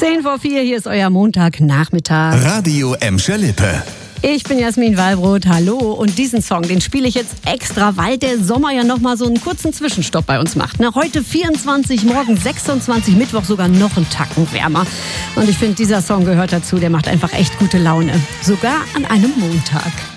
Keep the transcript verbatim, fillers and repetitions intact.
Zehn vor vier, hier ist euer Montagnachmittag. Radio Emscher Lippe. Ich bin Jasmin Wallbrot, hallo. Und diesen Song, den spiele ich jetzt extra, weil der Sommer ja nochmal so einen kurzen Zwischenstopp bei uns macht. Ne? Heute vierundzwanzig, morgen sechsundzwanzig, Mittwoch sogar noch einen Tacken wärmer. Und ich finde, dieser Song gehört dazu, der macht einfach echt gute Laune. Sogar an einem Montag.